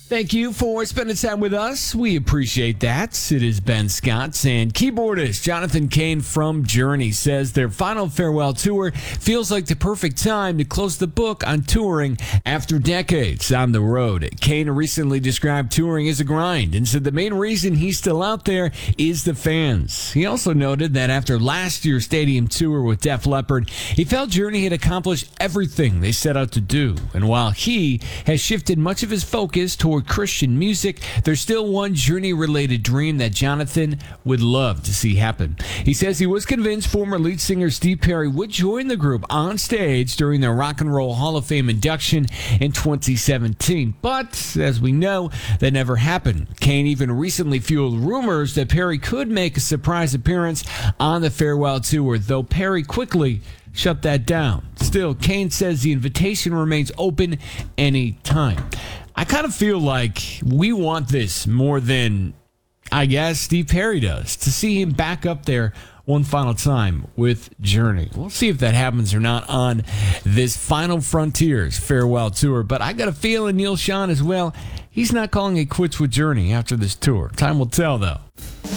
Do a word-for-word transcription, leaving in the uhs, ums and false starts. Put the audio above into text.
Thank you for spending time with us. We appreciate that. It is Ben Scott, and keyboardist Jonathan Cain from Journey says their final farewell tour feels like the perfect time to close the book on touring after decades on the road. Cain recently described touring as a grind and said the main reason he's still out there is the fans. He also noted that after last year's stadium tour with Def Leppard, he felt Journey had accomplished everything they set out to do. And while he has shifted much of his focus toward Christian music, there's still one Journey-related dream that Jonathan would love to see happen. He says he was convinced former lead singer Steve Perry would join the group on stage during their Rock and Roll Hall of Fame induction in twenty seventeen. But, as we know, that never happened. Cain even recently fueled rumors that Perry could make a surprise appearance on the farewell tour, though Perry quickly shut that down. Still, Cain says the invitation remains open any time. I kind of feel like we want this more than, I guess, Steve Perry does, to see him back up there one final time with Journey. We'll see if that happens or not on this Final Frontiers farewell tour. But I got a feeling Neil Schon as well, he's not calling it quits with Journey after this tour. Time will tell, though.